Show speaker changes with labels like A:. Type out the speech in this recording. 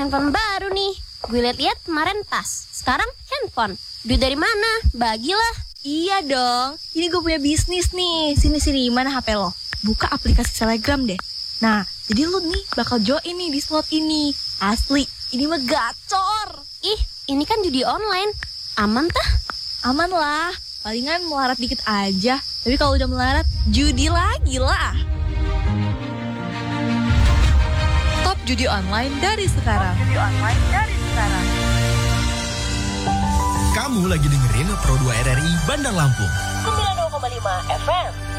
A: Handphone baru nih. Gue liat-liat kemarin tas. Sekarang handphone. Duit dari mana? Bagilah.
B: Iya dong. Ini gue punya bisnis nih. Sini, mana HP lo? Buka aplikasi Telegram deh. Nah, jadi lu nih bakal join nih di slot ini. Asli, ini mah gacor.
A: Ih, ini kan judi online. Aman tah?
B: Aman lah. Palingan melarat dikit aja. Tapi kalau udah melarat, judi lagi lah.
C: Top judi online dari sekarang.
D: Kamu lagi dengerin Pro 2 RRI Bandar Lampung
E: 92,5 FM.